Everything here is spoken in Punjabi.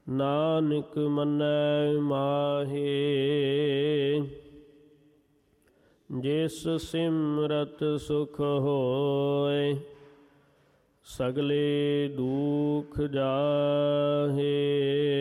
ਨਾਨਕ ਮੰਨੈ ਮਾਹੇ। ਜਿਸ ਸਿਮਰਤ ਸੁਖ ਹੋਇ ਸਗਲੇ ਦੁਖ ਜਾਹੇ।